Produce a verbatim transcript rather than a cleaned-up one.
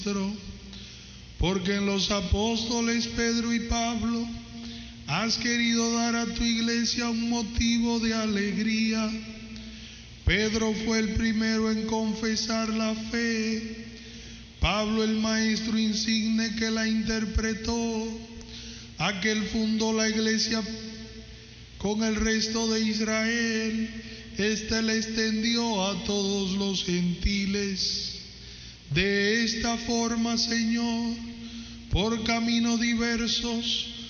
porque en los apóstoles Pedro y Pablo has querido dar a tu iglesia un motivo de alegría. Pedro fue el primero en confesar la fe, Pablo el maestro insigne que la interpretó, aquel fundó la iglesia con el resto de Israel, éste la extendió a todos los gentiles. De esta forma, Señor, por caminos diversos,